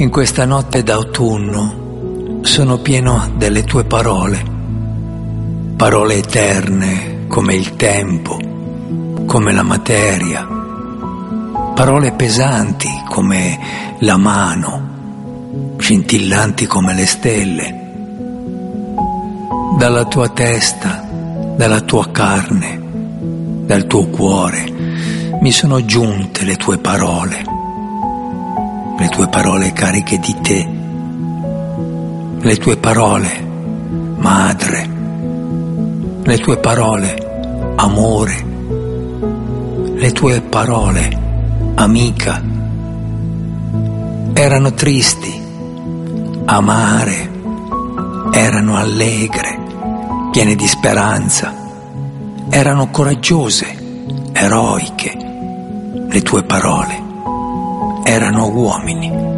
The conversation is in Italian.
In questa notte d'autunno sono pieno delle tue parole, parole eterne come il tempo, come la materia, parole pesanti come la mano, scintillanti come le stelle. Dalla tua testa, dalla tua carne, dal tuo cuore mi sono giunte le tue parole cariche di te, le tue parole, madre, le tue parole, amore, le tue parole, amica. Erano tristi, amare, erano allegre, piene di speranza, erano coraggiose, eroiche. Le tue parole erano uomini.